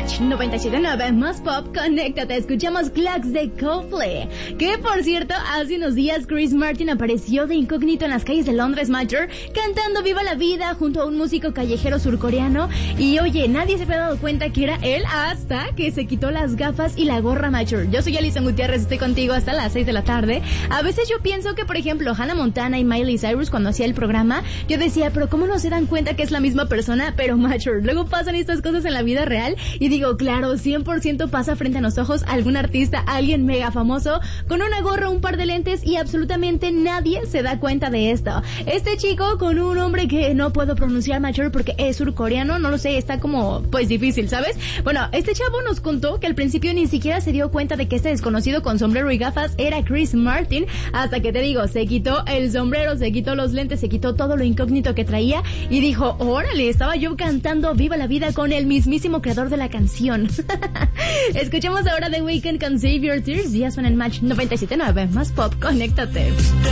Match 97.9 más pop, conéctate. Escuchamos Clocks de Coldplay. Que por cierto, hace unos días Chris Martin apareció de incógnito en las calles de Londres Major cantando Viva la Vida junto a un músico callejero surcoreano. Y oye, nadie se había dado cuenta que era él hasta que se quitó las gafas y la gorra Major. Yo soy Alison Gutiérrez, estoy contigo hasta las 6 de la tarde. A veces yo pienso que, por ejemplo, Hannah Montana y Miley Cyrus, cuando hacía el programa, yo decía, pero ¿cómo no se dan cuenta que es la misma persona, pero Major? Luego pasan estas cosas en la vida real y digo, claro, 100% pasa frente a los ojos algún artista, alguien mega famoso, con una gorra, un par de lentes y absolutamente nadie se da cuenta de esto. Este chico con un nombre que no puedo pronunciar, Major, porque es surcoreano, no lo sé, está como, pues difícil, ¿sabes? Bueno, este chavo nos contó que al principio ni siquiera se dio cuenta de que este desconocido con sombrero y gafas era Chris Martin, hasta que te digo, se quitó el sombrero, se quitó los lentes, se quitó todo lo incógnito que traía y dijo, órale, estaba yo cantando Viva la Vida con el mismísimo creador de la canción. Escuchemos ahora The Weeknd con Save Your Tears. Ya son en Match 97.9 más pop, conéctate.